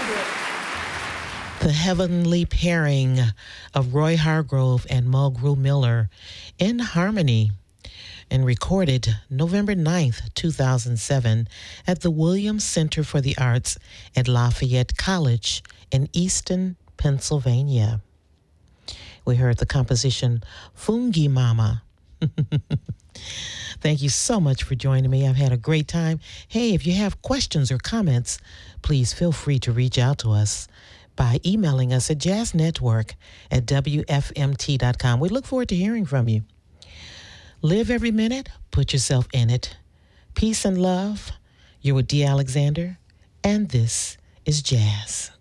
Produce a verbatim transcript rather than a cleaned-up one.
The heavenly pairing of Roy Hargrove and Mulgrew Miller in harmony, and recorded November ninth, two thousand seven at the Williams Center for the Arts at Lafayette College in Easton, Pennsylvania. We heard the composition Fungi Mama. Thank you so much for joining me. I've had a great time. Hey, if you have questions or comments, please feel free to reach out to us by emailing us at jazznetwork at w f m t dot com. We look forward to hearing from you. Live every minute, put yourself in it. Peace and love. You're with Dee Alexander, and this is Jazz.